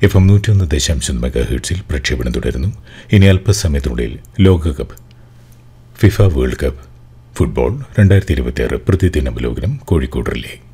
FM 101.1 പ്രക്ഷേപണം തുടരുന്നു. ഇനി അല്പസമയത്തിനുള്ളിൽ ലോകകപ്പ്, ഫിഫ വേൾഡ് കപ്പ് ഫുട്ബോൾ 2026 പ്രതിദിന അവലോകനം കോഴിക്കോട് റിലേ.